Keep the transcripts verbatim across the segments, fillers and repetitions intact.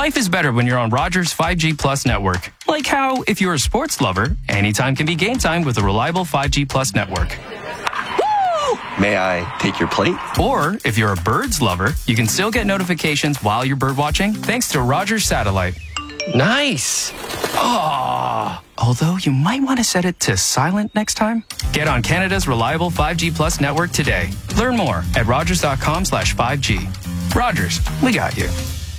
Life is better when you're on Rogers five G Plus network. Like how, if you're a sports lover, anytime can be game time with a reliable five G Plus network. May I take your plate? Or, if you're a birds lover, you can still get notifications while you're bird watching thanks to Rogers Satellite. Nice. Oh, although you might want to set it to silent next time. Get on Canada's reliable five G Plus network today. Learn more at rogers.com slash 5G. Rogers, we got you.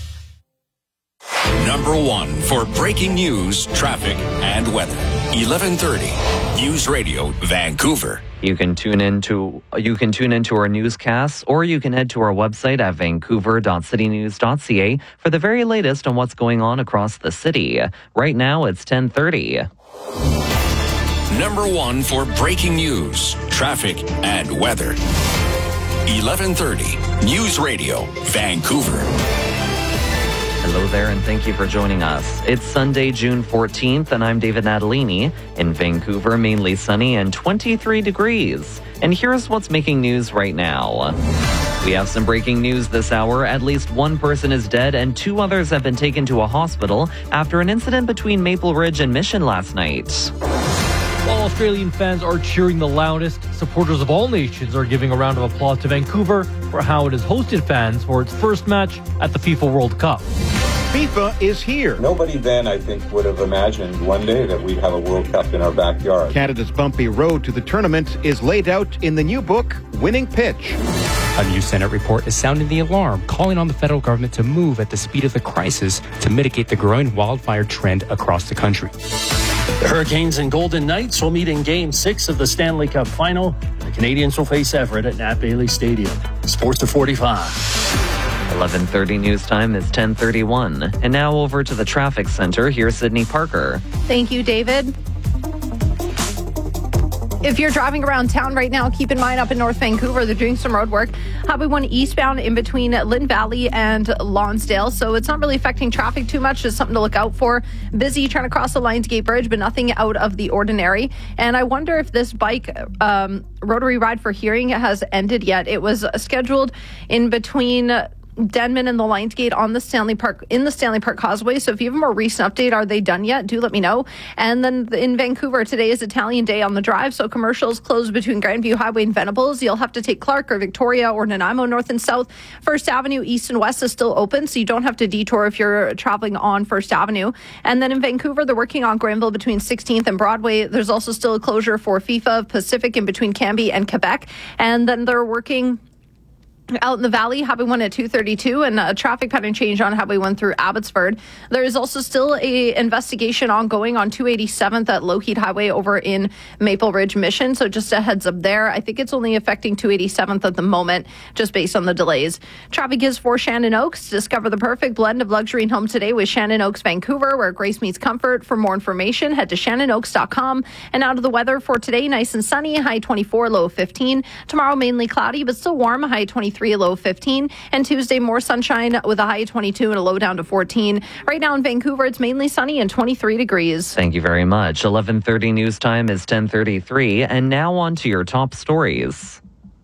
Number one for breaking news, traffic, and weather. eleven thirty News Radio, Vancouver. You can tune into you can tune into our newscasts, or you can head to our website at vancouver dot city news dot c a for the very latest on what's going on across the city. Right now, it's ten thirty. Number one for breaking news, traffic, and weather. eleven thirty News Radio, Vancouver. Hello there, and thank you for joining us. It's Sunday, June fourteenth, and I'm David Natalini. In Vancouver, mainly sunny and twenty-three degrees. And here's what's making news right now. We have some breaking news this hour. At least one person is dead and two others have been taken to a hospital after an incident between Maple Ridge and Mission last night. While Australian fans are cheering the loudest, supporters of all nations are giving a round of applause to Vancouver for how it has hosted fans for its first match at the FIFA World Cup. FIFA is here. Nobody then, I think, would have imagined one day that we'd have a World Cup in our backyard. Canada's bumpy road to the tournament is laid out in the new book, Winning Pitch. A new Senate report is sounding the alarm, calling on the federal government to move at the speed of the crisis to mitigate the growing wildfire trend across the country. The Hurricanes and Golden Knights will meet in Game six of the Stanley Cup Final. The Canadians will face Everett at Nat Bailey Stadium. Sports to forty-five. eleven thirty news time is ten thirty-one. And now over to the traffic center. Here's Sydney Parker. Thank you, David. If you're driving around town right now, keep in mind up in North Vancouver, they're doing some road work. Highway one eastbound in between Lynn Valley and Lonsdale. So it's not really affecting traffic too much. Just something to look out for. Busy trying to cross the Lionsgate Bridge, but nothing out of the ordinary. And I wonder if this bike um, Rotary Ride for Hearing has ended yet. It was scheduled in between Denman and the Lionsgate on the Stanley Park, in the Stanley Park Causeway. So if you have a more recent update, are they done yet? Do let me know. And then in Vancouver, today is Italian Day on the Drive. So commercials closed between Grandview Highway and Venables. You'll have to take Clark or Victoria or Nanaimo north and south. First Avenue east and west is still open, so you don't have to detour if you're traveling on First Avenue. And then in Vancouver, they're working on Granville between sixteenth and Broadway. There's also still a closure for FIFA Pacific in between Cambie and Quebec. And then they're working out in the valley, Highway one at two thirty-two, and a traffic pattern change on Highway one through Abbotsford. There is also still a investigation ongoing on two eighty-seventh at Lougheed Highway over in Maple Ridge Mission. So just a heads up there. I think it's only affecting two eighty-seventh at the moment, just based on the delays. Traffic is for Shannon Oaks. Discover the perfect blend of luxury and home today with Shannon Oaks Vancouver, where grace meets comfort. For more information, head to shannon oaks dot com. And out of the weather for today, nice and sunny, high twenty-four, low fifteen. Tomorrow, mainly cloudy, but still warm, high twenty-three, a low fifteen. And Tuesday, more sunshine with a high twenty-two and a low down to fourteen. Right now in Vancouver, it's mainly sunny and twenty-three degrees. Thank you very much. eleven thirty news time is ten thirty-three. And now on to your top stories.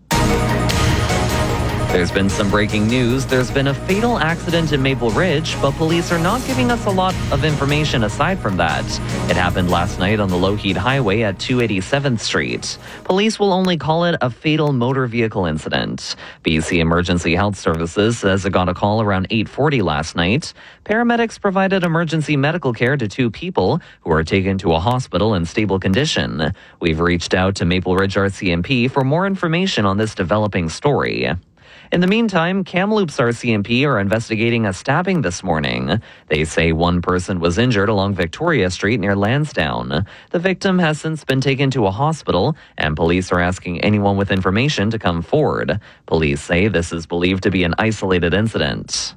There's been some breaking news. There's been a fatal accident in Maple Ridge, but police are not giving us a lot of information aside from that. It happened last night on the Lougheed Highway at two eighty-seventh Street. Police will only call it a fatal motor vehicle incident. B C Emergency Health Services says it got a call around eight forty last night. Paramedics provided emergency medical care to two people who were taken to a hospital in stable condition. We've reached out to Maple Ridge R C M P for more information on this developing story. In the meantime, Kamloops R C M P are investigating a stabbing this morning. They say one person was injured along Victoria Street near Lansdowne. The victim has since been taken to a hospital, and police are asking anyone with information to come forward. Police say this is believed to be an isolated incident.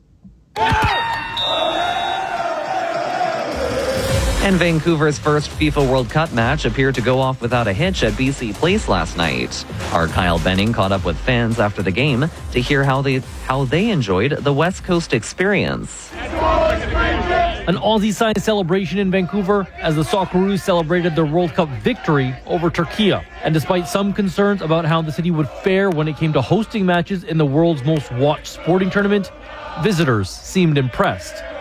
And Vancouver's first FIFA World Cup match appeared to go off without a hitch at B C Place last night. Our Kyle Benning caught up with fans after the game to hear how they how they enjoyed the West Coast experience. An Aussie-sized celebration in Vancouver as the Socceroos celebrated their World Cup victory over Turkey. And despite some concerns about how the city would fare when it came to hosting matches in the world's most watched sporting tournament, visitors seemed impressed.